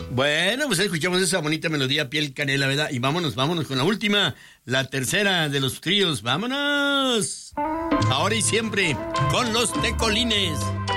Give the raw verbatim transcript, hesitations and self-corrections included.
Bueno, pues escuchamos esa bonita melodía Piel Canela, ¿verdad? Y vámonos, vámonos con la última, la tercera de los tríos. ¡Vámonos! Ahora y siempre, con los Tecolines.